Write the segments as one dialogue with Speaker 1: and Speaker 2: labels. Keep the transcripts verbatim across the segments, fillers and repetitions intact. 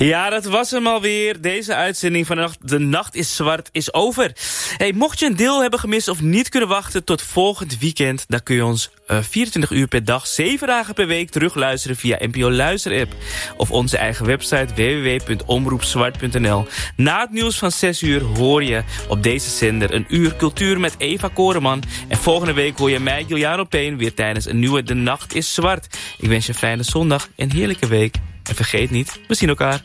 Speaker 1: Ja, dat was hem alweer. Deze uitzending van De Nacht is Zwart is over. Hey, mocht je een deel hebben gemist of niet kunnen wachten tot volgend weekend, dan kun je ons uh, vierentwintig uur per dag, zeven dagen per week terugluisteren via N P O Luister app of onze eigen website w w w punt omroep zwart punt n l. Na het nieuws van zes uur hoor je op deze zender een uur cultuur met Eva Koreman. En volgende week hoor je mij, Giuliano Payne, weer tijdens een nieuwe De Nacht is Zwart. Ik wens je een fijne zondag en heerlijke week. En vergeet niet, we zien elkaar.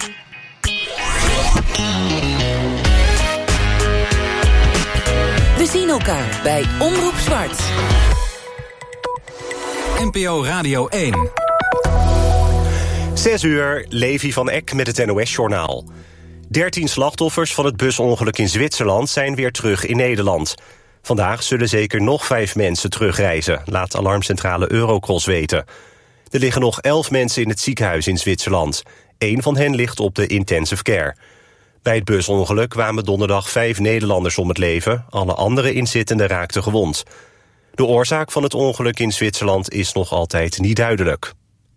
Speaker 2: We zien elkaar bij Omroep Zwart.
Speaker 3: N P O Radio één.
Speaker 4: Zes uur, Levi van Eck met het N O S-journaal. Dertien slachtoffers van het busongeluk in Zwitserland zijn weer terug in Nederland. Vandaag zullen zeker nog vijf mensen terugreizen, laat alarmcentrale Eurocross weten. Er liggen nog elf mensen in het ziekenhuis in Zwitserland. Eén van hen ligt op de intensive care. Bij het busongeluk kwamen donderdag vijf Nederlanders om het leven. Alle andere inzittenden raakten gewond. De oorzaak van het ongeluk in Zwitserland is nog altijd niet duidelijk.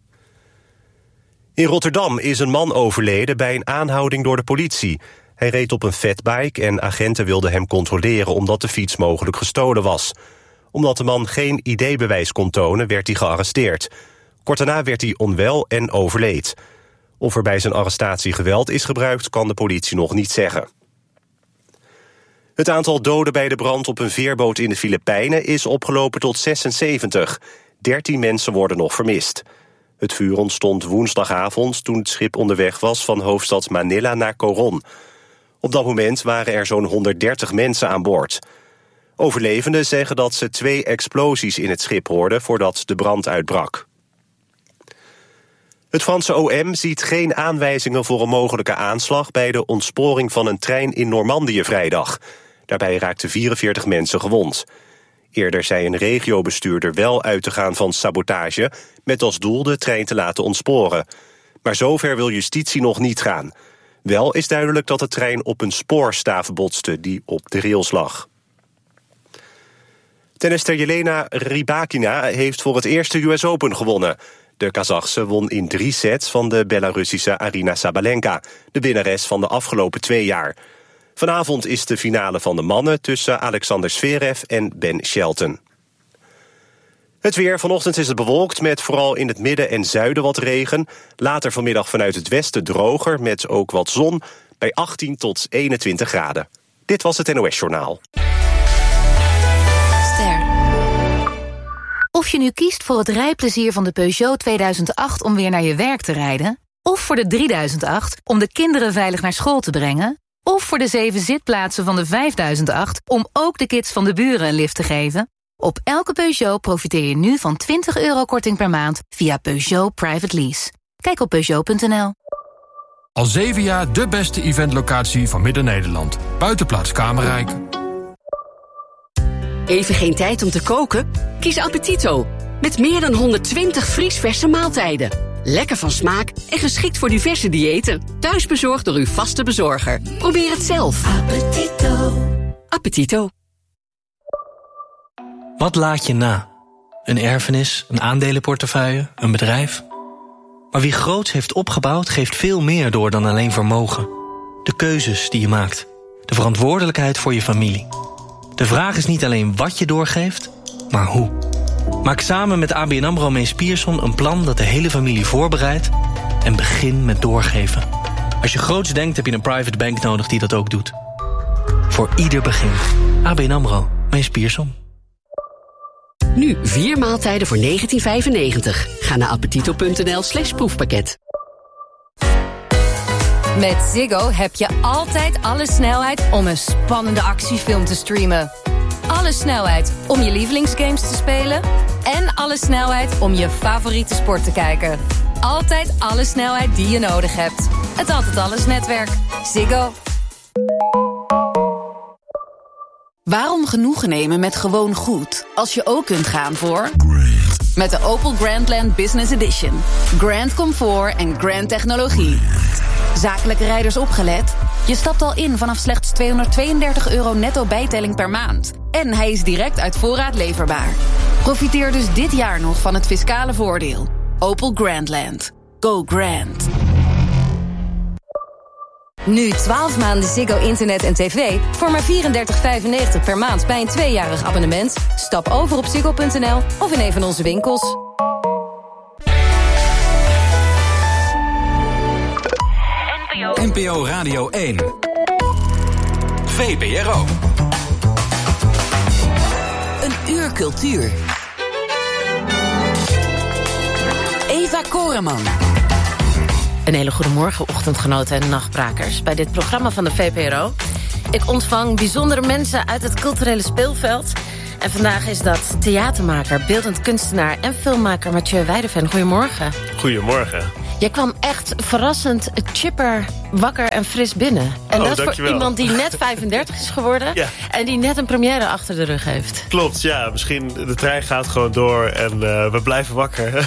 Speaker 4: In Rotterdam is een man overleden bij een aanhouding door de politie. Hij reed op een fatbike en agenten wilden hem controleren omdat de fiets mogelijk gestolen was. Omdat de man geen I D-bewijs kon tonen, werd hij gearresteerd. Kort daarna werd hij onwel en overleed. Of er bij zijn arrestatie geweld is gebruikt, kan de politie nog niet zeggen. Het aantal doden bij de brand op een veerboot in de Filipijnen is opgelopen tot zesenzeventig. dertien mensen worden nog vermist. Het vuur ontstond woensdagavond toen het schip onderweg was van hoofdstad Manila naar Coron. Op dat moment waren er zo'n honderddertig mensen aan boord. Overlevenden zeggen dat ze twee explosies in het schip hoorden voordat de brand uitbrak. Het Franse O M ziet geen aanwijzingen voor een mogelijke aanslag bij de ontsporing van een trein in Normandië vrijdag. Daarbij raakten vierenveertig mensen gewond. Eerder zei een regiobestuurder wel uit te gaan van sabotage, met als doel de trein te laten ontsporen. Maar zover wil justitie nog niet gaan. Wel is duidelijk dat de trein op een spoorstaaf botste die op de rails lag. Tennister Jelena Rybakina heeft voor het eerst de U S Open gewonnen. De Kazachse won in drie sets van de Belarussische Aryna Sabalenka, de winnares van de afgelopen twee jaar. Vanavond is de finale van de mannen tussen Alexander Zverev en Ben Shelton. Het weer. Vanochtend is het bewolkt met vooral in het midden en zuiden wat regen. Later vanmiddag vanuit het westen droger met ook wat zon bij achttien tot eenentwintig graden. Dit was het N O S-journaal.
Speaker 5: Ster. Of je nu kiest voor het rijplezier van de Peugeot tweeduizend acht om weer naar je werk te rijden, of voor de drieduizend acht om de kinderen veilig naar school te brengen, of voor de zeven zitplaatsen van de vijfduizend acht om ook de kids van de buren een lift te geven, op elke Peugeot profiteer je nu van twintig euro korting per maand via Peugeot Private Lease. Kijk op Peugeot punt n l.
Speaker 6: Al zeven jaar de beste eventlocatie van Midden-Nederland. Buitenplaats Kamerrijk.
Speaker 7: Even geen tijd om te koken? Kies Appetito. Met meer dan honderdtwintig vriesverse maaltijden. Lekker van smaak en geschikt voor diverse diëten. Thuisbezorgd door uw vaste bezorger. Probeer het zelf. Appetito. Appetito.
Speaker 8: Wat laat je na? Een erfenis, een aandelenportefeuille, een bedrijf? Maar wie groots heeft opgebouwd, geeft veel meer door dan alleen vermogen. De keuzes die je maakt. De verantwoordelijkheid voor je familie. De vraag is niet alleen wat je doorgeeft, maar hoe. Maak samen met A B N AMRO Mees Pierson een plan dat de hele familie voorbereidt en begin met doorgeven. Als je groots denkt, heb je een private bank nodig die dat ook doet. Voor ieder begin. A B N AMRO Mees Pierson.
Speaker 7: Nu vier maaltijden voor negentien vijfennegentig. Ga naar appetito punt n l slash proefpakket.
Speaker 9: Met Ziggo heb je altijd alle snelheid om een spannende actiefilm te streamen. Alle snelheid om je lievelingsgames te spelen. En alle snelheid om je favoriete sport te kijken. Altijd alle snelheid die je nodig hebt. Het Altijd Alles netwerk. Ziggo.
Speaker 2: Waarom genoegen nemen met gewoon goed, als je ook kunt gaan voor met de Opel Grandland Business Edition. Grand comfort en grand technologie. Zakelijke rijders opgelet? Je stapt al in vanaf slechts tweehonderdtweeëndertig euro netto bijtelling per maand. En hij is direct uit voorraad leverbaar. Profiteer dus dit jaar nog van het fiscale voordeel. Opel Grandland. Go grand.
Speaker 9: Nu twaalf maanden Ziggo Internet en tv voor maar vierendertig vijfennegentig per maand bij een tweejarig abonnement. Stap over op ziggo punt n l of in een van onze winkels.
Speaker 3: N P O Radio één. V P R O.
Speaker 2: Een uur cultuur. Eva Koreman.
Speaker 10: Een hele goede morgen, ochtendgenoten en nachtbrakers. Bij dit programma van de V P R O. Ik ontvang bijzondere mensen uit het culturele speelveld. En vandaag is dat theatermaker, beeldend kunstenaar en filmmaker Mathieu Weideven. Goedemorgen.
Speaker 11: Goedemorgen.
Speaker 10: Jij kwam echt verrassend chipper, wakker en fris binnen. En
Speaker 11: oh,
Speaker 10: dat
Speaker 11: dankjewel.
Speaker 10: Voor iemand die net vijfendertig is geworden...
Speaker 11: Ja.
Speaker 10: En die net een première achter de rug heeft.
Speaker 11: Klopt, ja. Misschien de trein gaat gewoon door en uh, we blijven wakker.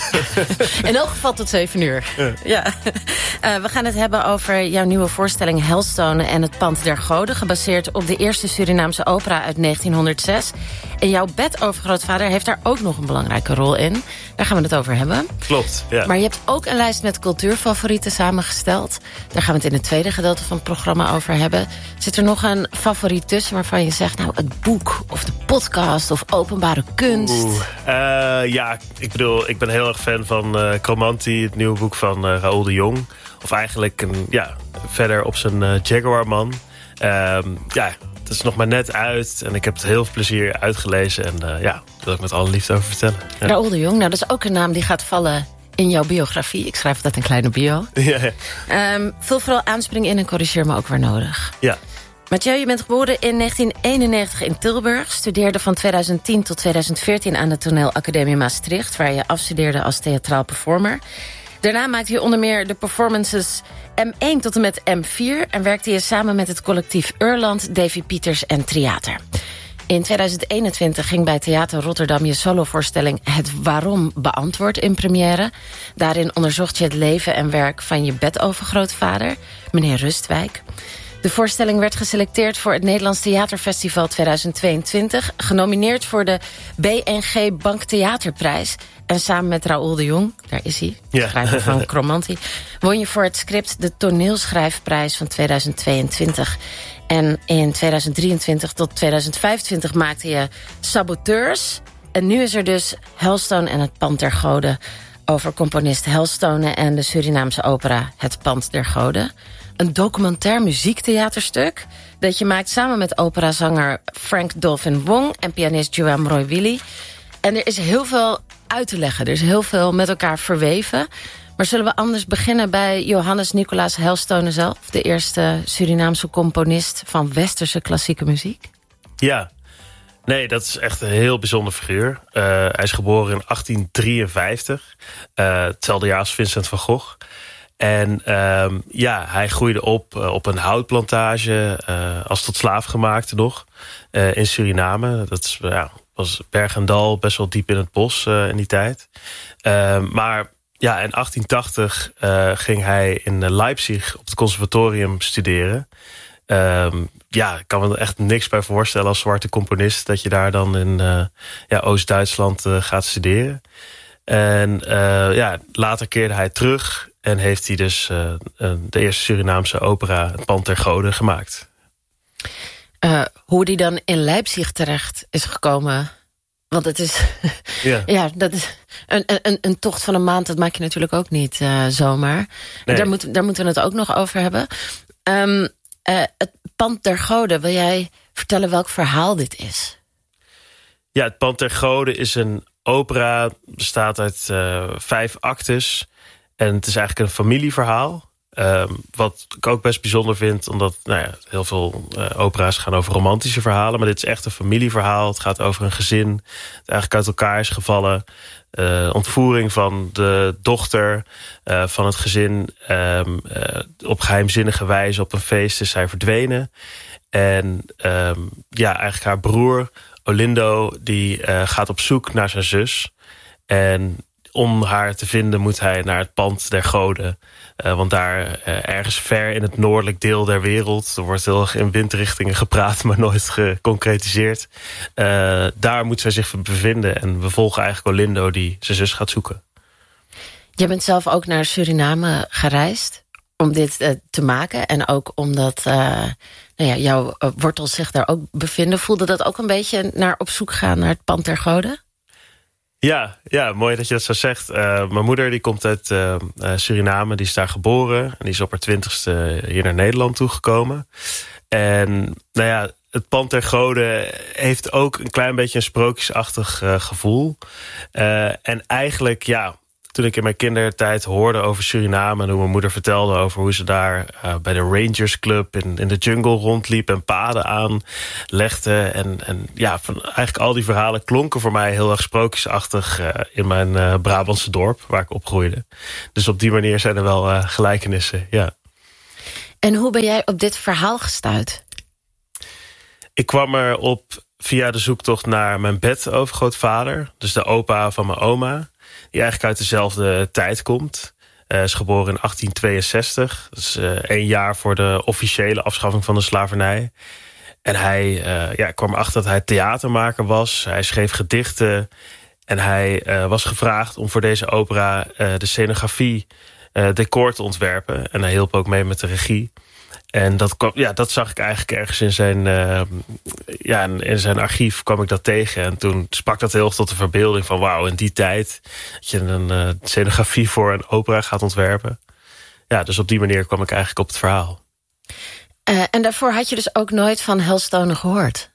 Speaker 10: In elk geval tot zeven uur.
Speaker 11: Ja.
Speaker 10: Ja. Uh, we gaan het hebben over jouw nieuwe voorstelling Hellstone en het Pand der Goden, gebaseerd op de eerste Surinaamse opera uit negentienhonderdzes. En jouw bedovergrootvader heeft daar ook nog een belangrijke rol in. Daar gaan we het over hebben.
Speaker 11: Klopt, ja.
Speaker 10: Maar je hebt ook een lijst met cultuurfavorieten samengesteld. Daar gaan we het in het tweede gedeelte van het programma over hebben. Zit er nog een favoriet tussen waarvan je zegt, nou, het boek of de podcast of openbare kunst?
Speaker 11: Oeh, uh, ja, ik bedoel, ik ben heel erg fan van uh, Cromanti, het nieuwe boek van uh, Raoul de Jong. Of eigenlijk een, ja, verder op zijn uh, Jaguar-man. Uh, ja, het is nog maar net uit en ik heb het heel veel plezier uitgelezen. En uh, ja, daar wil ik met alle liefde over vertellen. Ja.
Speaker 10: Raoul de Jong, nou, dat is ook een naam die gaat vallen in jouw biografie. Ik schrijf altijd een kleine bio.
Speaker 11: Ja, ja.
Speaker 10: Um, vul vooral aanspringen in en corrigeer me ook waar nodig.
Speaker 11: Ja.
Speaker 10: Mathieu, je bent geboren in negentien eenennegentig in Tilburg. Studeerde van tweeduizend tien tot tweeduizend veertien aan de Toneelacademie Maastricht, waar je afstudeerde als theatraal performer. Daarna maakte je onder meer de performances M één tot en met M vier... en werkte je samen met het collectief Urland, Davy Pieters en Triater. In tweeduizend eenentwintig ging bij Theater Rotterdam je solovoorstelling Het Waarom beantwoord in première. Daarin onderzocht je het leven en werk van je bedovergrootvader, meneer Rustwijk. De voorstelling werd geselecteerd voor het Nederlands Theaterfestival tweeduizend tweeëntwintig... genomineerd voor de B N G Bank Theaterprijs. En samen met Raoul de Jong, daar is hij,
Speaker 11: ja.
Speaker 10: schrijver van Cromanti, won je voor het script de Toneelschrijfprijs van tweeduizend tweeëntwintig. En in tweeduizend drieëntwintig tot tweeduizend vijfentwintig maakte je Saboteurs. En nu is er dus Hellstone en het Pand der Goden, over componist Hellstone en de Surinaamse opera Het Pand der Goden. Een documentair muziektheaterstuk dat je maakt samen met operazanger Frank Dolphin Wong en pianist Joam Roy Willy. En er is heel veel uit te leggen. Er is heel veel met elkaar verweven. Maar zullen we anders beginnen bij Johannes Nicolaas Hellstone zelf, de eerste Surinaamse componist van westerse klassieke muziek?
Speaker 11: Ja, nee, dat is echt een heel bijzonder figuur. Uh, hij is geboren in achttien drieënvijftig, uh, hetzelfde jaar als Vincent van Gogh. En uh, ja, hij groeide op uh, op een houtplantage, uh, als tot slaafgemaakte nog, uh, in Suriname. Dat is, uh, ja, was berg en dal, best wel diep in het bos uh, in die tijd. Uh, maar ja, in achttien tachtig uh, ging hij in Leipzig op het conservatorium studeren. Uh, ja, ik kan me er echt niks bij voorstellen als zwarte componist, dat je daar dan in uh, ja, Oost-Duitsland uh, gaat studeren. En uh, ja, later keerde hij terug en heeft hij dus uh, de eerste Surinaamse opera, Het Pand der Goden, gemaakt.
Speaker 10: Uh, hoe die dan in Leipzig terecht is gekomen, want het is, ja. ja, dat is een, een, een tocht van een maand, dat maak je natuurlijk ook niet uh, zomaar. Nee. Daar, moet, daar moeten we het ook nog over hebben. Um, uh, het Pand der Goden, wil jij vertellen welk verhaal dit is?
Speaker 11: Ja, Het Pand der Goden is een opera, bestaat uit uh, vijf actes. En het is eigenlijk een familieverhaal. Um, wat ik ook best bijzonder vind, omdat nou ja, heel veel uh, opera's gaan over romantische verhalen. Maar dit is echt een familieverhaal. Het gaat over een gezin dat eigenlijk uit elkaar is gevallen. Uh, ontvoering van de dochter uh, van het gezin. Um, uh, op geheimzinnige wijze op een feest is zij verdwenen. En um, ja, eigenlijk haar broer Olindo, die uh, gaat op zoek naar zijn zus. En om haar te vinden moet hij naar het Pand der Goden. Uh, want daar uh, ergens ver in het noordelijk deel der wereld, er wordt heel erg in windrichtingen gepraat, maar nooit geconcretiseerd. Uh, daar moet zij zich bevinden. En we volgen eigenlijk Olindo die zijn zus gaat zoeken.
Speaker 10: Jij bent zelf ook naar Suriname gereisd. om dit uh, te maken. En ook omdat uh, nou ja, jouw uh, wortels zich daar ook bevinden. Voelde dat ook een beetje naar op zoek gaan naar het Pand der Goden?
Speaker 11: Ja, ja, mooi dat je dat zo zegt. Uh, mijn moeder die komt uit uh, Suriname, die is daar geboren. En die is op haar twintigste hier naar Nederland toegekomen. En nou ja, het Pand der Goden heeft ook een klein beetje een sprookjesachtig uh, gevoel. Uh, en eigenlijk, ja, toen ik in mijn kindertijd hoorde over Suriname en hoe mijn moeder vertelde over hoe ze daar uh, bij de Rangers Club in, in de jungle rondliep en paden aanlegde. En, en ja, van eigenlijk al die verhalen klonken voor mij heel erg sprookjesachtig uh, in mijn uh, Brabantse dorp waar ik opgroeide. Dus op die manier zijn er wel uh, gelijkenissen, ja.
Speaker 10: En hoe ben jij op dit verhaal gestuurd?
Speaker 11: Ik kwam erop via de zoektocht naar mijn bedovergrootvader, dus de opa van mijn oma, die eigenlijk uit dezelfde tijd komt. Hij uh, is geboren in achttien tweeënzestig. Dat is uh, één jaar voor de officiële afschaffing van de slavernij. En hij uh, ja, kwam erachter dat hij theatermaker was. Hij schreef gedichten. En hij uh, was gevraagd om voor deze opera uh, de scenografie, uh, decor te ontwerpen. En hij hielp ook mee met de regie. En dat, kwam, ja, dat zag ik eigenlijk ergens in zijn, uh, ja, in zijn archief kwam ik dat tegen. En toen sprak dat heel erg tot de verbeelding van wauw, in die tijd dat je een uh, scenografie voor een opera gaat ontwerpen. Ja, dus op die manier kwam ik eigenlijk op het verhaal.
Speaker 10: Uh, en daarvoor had je dus ook nooit van Hailstone gehoord?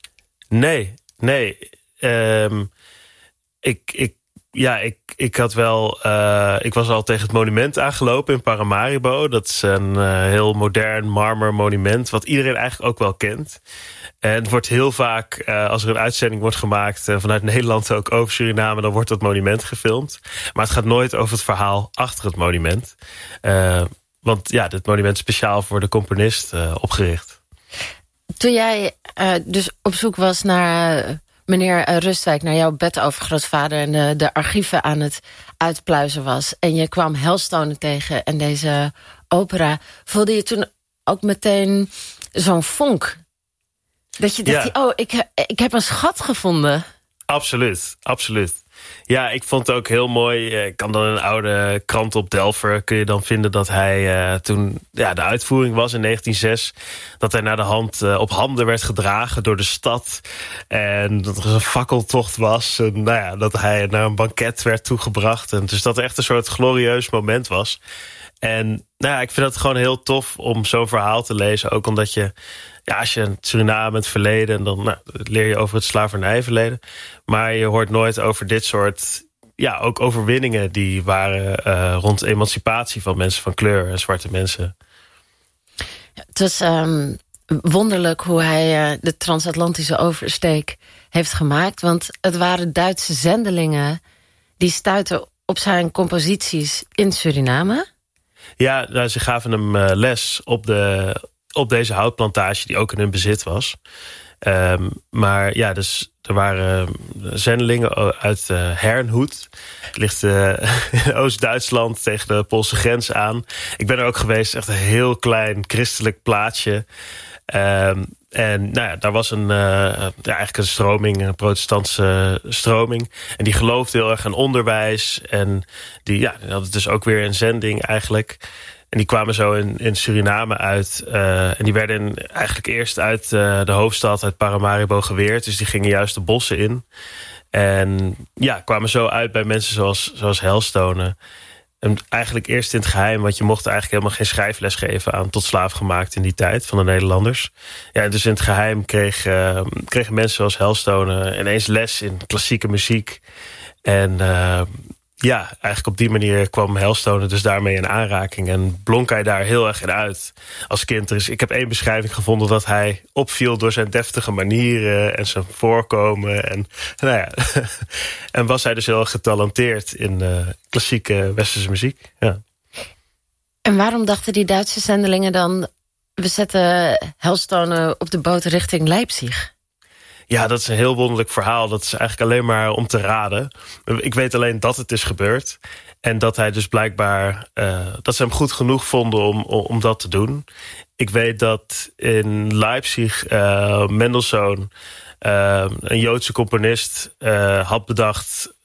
Speaker 11: Nee, nee. Um, ik, ik, ja, ik, ik had wel. Uh, ik was al tegen het monument aangelopen in Paramaribo. Dat is een uh, heel modern marmer monument, wat iedereen eigenlijk ook wel kent. En het wordt heel vaak, uh, als er een uitzending wordt gemaakt uh, vanuit Nederland ook over Suriname, dan wordt dat monument gefilmd. Maar het gaat nooit over het verhaal achter het monument. Uh, want ja, dit monument is speciaal voor de componist uh, opgericht.
Speaker 10: Toen jij uh, dus op zoek was naar Uh... meneer Rustwijk, naar jouw bedovergrootvader en de, de archieven aan het uitpluizen was, en je kwam Hailstone tegen en deze opera, voelde je toen ook meteen zo'n vonk? Dat je dacht, ja. oh, ik, ik heb een schat gevonden.
Speaker 11: Absoluut, absoluut. Ja, ik vond het ook heel mooi. Ik kan dan een oude krant op Delver, kun je dan vinden dat hij uh, toen ja, de uitvoering was in negentien zes... dat hij naar de hand uh, op handen werd gedragen door de stad. En dat er een fakkeltocht was. En nou ja, dat hij naar een banket werd toegebracht. En dus dat het echt een soort glorieus moment was. En nou ja, ik vind het gewoon heel tof om zo'n verhaal te lezen. Ook omdat je, ja, als je in Suriname het verleden, dan nou, leer je over het slavernijverleden. Maar je hoort nooit over dit soort, ja, ook overwinningen die waren uh, rond emancipatie van mensen van kleur en zwarte mensen.
Speaker 10: Het was um, wonderlijk hoe hij uh, de transatlantische oversteek heeft gemaakt. Want het waren Duitse zendelingen die stuitten op zijn composities in Suriname.
Speaker 11: Ja, nou, ze gaven hem uh, les op, de, op deze houtplantage die ook in hun bezit was. Um, maar ja, dus er waren zendelingen uit uh, Herrnhut. Het ligt uh, in Oost-Duitsland tegen de Poolse grens aan. Ik ben er ook geweest, echt een heel klein christelijk plaatsje. Um, en nou ja, daar was een, uh, ja, eigenlijk een stroming, een protestantse stroming. En die geloofde heel erg aan onderwijs. En die, ja, die hadden dus ook weer een zending eigenlijk. En die kwamen zo in, in Suriname uit. Uh, en die werden in, eigenlijk eerst uit uh, de hoofdstad, uit Paramaribo, geweerd. Dus die gingen juist de bossen in. En ja, kwamen zo uit bij mensen zoals, zoals Hailstone. En eigenlijk eerst in het geheim, want je mocht eigenlijk helemaal geen schrijfles geven aan tot slaaf gemaakt in die tijd van de Nederlanders. Ja, dus in het geheim kreeg, uh, kregen mensen zoals Hailstone ineens les in klassieke muziek. En uh, ja, eigenlijk op die manier kwam Hailstone dus daarmee in aanraking. En blonk hij daar heel erg in uit als kind. Dus ik heb één beschrijving gevonden dat hij opviel door zijn deftige manieren en zijn voorkomen. En, nou ja, en was hij dus heel erg getalenteerd in uh, klassieke westerse muziek. Ja.
Speaker 10: En waarom dachten die Duitse zendelingen dan, we zetten Hailstone op de boot richting Leipzig?
Speaker 11: Ja, dat is een heel wonderlijk verhaal. Dat is eigenlijk alleen maar om te raden. Ik weet alleen dat het is gebeurd. En dat hij dus blijkbaar, uh, dat ze hem goed genoeg vonden om, om dat te doen. Ik weet dat in Leipzig uh, Mendelssohn, uh, een Joodse componist, uh, had bedacht,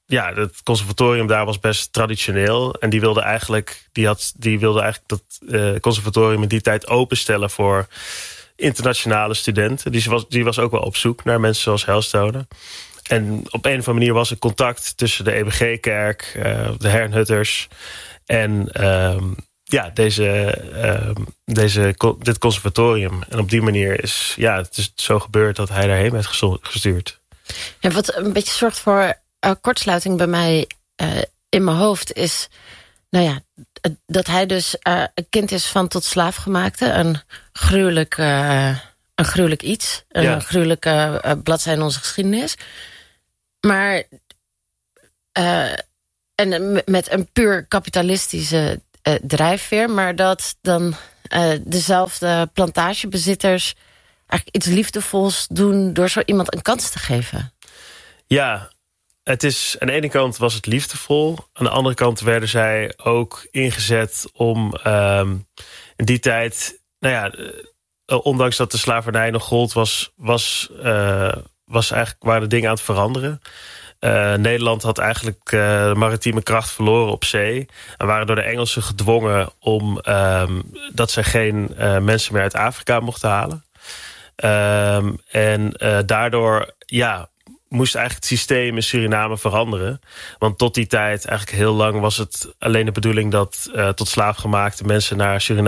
Speaker 11: ja, het conservatorium daar was best traditioneel. En die wilde eigenlijk, die had, die wilde eigenlijk dat uh, conservatorium in die tijd openstellen voor internationale studenten. Die was, die was ook wel op zoek naar mensen zoals Hailstone. En op een of andere manier was er contact tussen de E B G-kerk, uh, de Herrnhutters en uh, ja, deze, uh, deze, dit conservatorium. En op die manier is ja, het is zo gebeurd dat hij daarheen werd gestuurd.
Speaker 10: Ja, wat een beetje zorgt voor uh, kortsluiting bij mij uh, in mijn hoofd is, nou ja, dat hij dus uh, een kind is van tot slaafgemaakte. Een gruwelijk, uh, een gruwelijk iets. Een ja. gruwelijke uh, bladzijde in onze geschiedenis. Maar uh, en met een puur kapitalistische uh, drijfveer. Maar dat dan uh, dezelfde plantagebezitters eigenlijk iets liefdevols doen door zo iemand een kans te geven.
Speaker 11: Ja, het is, aan de ene kant was het liefdevol. Aan de andere kant werden zij ook ingezet om um, in die tijd, nou ja, uh, ondanks dat de slavernij nog gold, was, was, uh, was eigenlijk, waren de dingen aan het veranderen. Uh, Nederland had eigenlijk uh, de maritieme kracht verloren op zee. En waren door de Engelsen gedwongen om um, dat zij geen uh, mensen meer uit Afrika mochten halen. Um, en uh, daardoor, ja, moest eigenlijk het systeem in Suriname veranderen. Want tot die tijd, eigenlijk heel lang, was het alleen de bedoeling dat uh, tot slaafgemaakte mensen naar Suriname